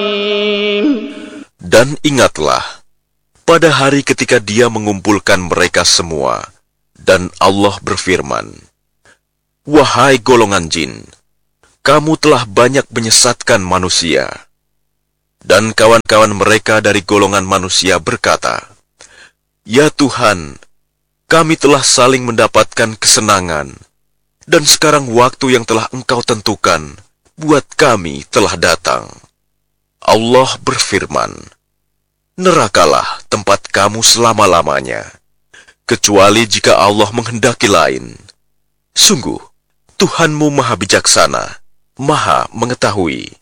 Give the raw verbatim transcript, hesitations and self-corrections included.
Dan ingatlah, pada hari ketika Dia mengumpulkan mereka semua, dan Allah berfirman, "Wahai golongan jin, kamu telah banyak menyesatkan manusia." Dan kawan-kawan mereka dari golongan manusia berkata, "Ya Tuhan, kami telah saling mendapatkan kesenangan, dan sekarang waktu yang telah Engkau tentukan buat kami telah datang." Allah berfirman, "Nerakalah tempat kamu selama-lamanya, kecuali jika Allah menghendaki lain. Sungguh, Tuhanmu Maha Bijaksana, Maha Mengetahui."